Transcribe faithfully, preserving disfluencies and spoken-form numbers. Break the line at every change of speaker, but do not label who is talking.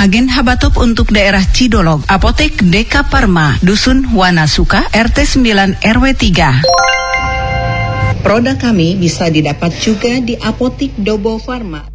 Agen Habatop untuk daerah Cidolog, Apotek Deka Parma, Dusun Wanasuka, R T sembilan R W tiga. Produk kami bisa didapat juga di Apotik Dobo Farma.